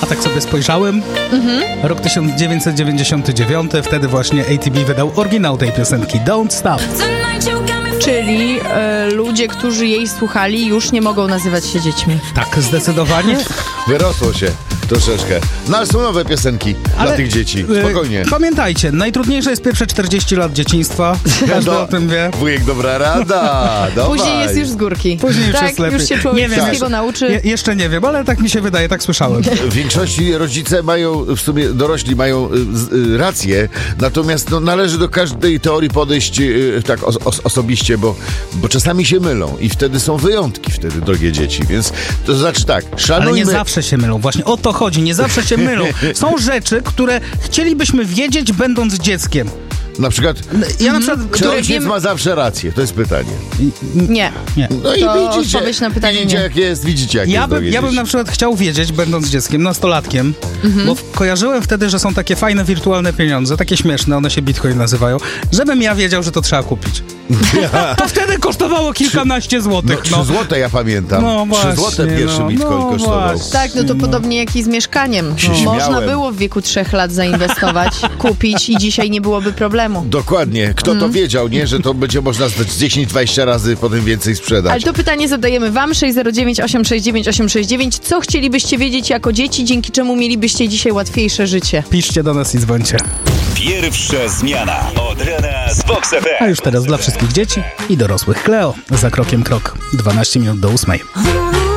tak sobie spojrzałem. Rok 1999, wtedy właśnie ATB wydał oryginał tej piosenki Don't Stop. Czyli ludzie, którzy jej słuchali, już nie mogą nazywać się dziećmi. Tak, zdecydowanie. Wyrosło się troszeczkę. No ale są nowe piosenki dla tych dzieci. Spokojnie. Pamiętajcie, najtrudniejsze jest pierwsze 40 lat dzieciństwa. Każdy o tym wie. Wujek, dobra rada. Dawaj. Później jest już z górki. Później już tak, jest lepiej. już się człowiek wszystkiego nauczy. Jeszcze nie wiem, ale tak mi się wydaje, tak słyszałem. W większości rodzice mają, w sumie dorośli mają rację, natomiast należy do każdej teorii podejść tak osobiście, bo czasami się mylą i wtedy są wyjątki drogie dzieci, więc to znaczy tak, szanujmy... Ale nie zawsze się mylą, właśnie o to chodzi, nie zawsze się mylą. Są rzeczy, które chcielibyśmy wiedzieć, będąc dzieckiem. Na przykład, Ja na przykład czy ojciec ma zawsze rację? To jest pytanie. Nie. No i To widzicie, odpowiedź na pytanie widzicie nie. jak jest, widzicie jak Ja jest. bym na przykład chciał wiedzieć, będąc dzieckiem, nastolatkiem, bo kojarzyłem wtedy, że są takie fajne wirtualne pieniądze, takie śmieszne, one się Bitcoin nazywają, żebym ja wiedział, że to trzeba kupić. To wtedy kosztowało kilkanaście złotych. 3 złote ja pamiętam. No 3 właśnie, złote pierwszy Bitcoin kosztował. właśnie. Tak, no to podobnie jak i z mieszkaniem. Się Można śmiałem. było w wieku 3 lat zainwestować, kupić i dzisiaj nie byłoby problemu. Dokładnie. Kto to wiedział, nie? Że to będzie można 10-20 razy potem więcej sprzedać. Ale to pytanie zadajemy wam, 609 869 869. Co chcielibyście wiedzieć jako dzieci, dzięki czemu mielibyście dzisiaj łatwiejsze życie? Piszcie do nas i dzwońcie. Pierwsza zmiana od rana z Vox FM. A już teraz dla wszystkich dzieci i dorosłych Cleo. Za krokiem krok. 12 minut do 8.